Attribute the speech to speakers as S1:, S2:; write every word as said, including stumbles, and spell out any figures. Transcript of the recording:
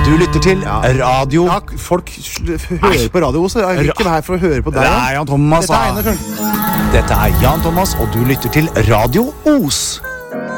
S1: Du lytter til Radio
S2: Ja, folk sl- hører på Radio Os. Jeg er ikke her for å høre på deg.
S1: Det er Jan Thomas.
S2: Dette er Einar Tørnquist.
S1: Dette er Jan Thomas, og du lytter til Radio Os.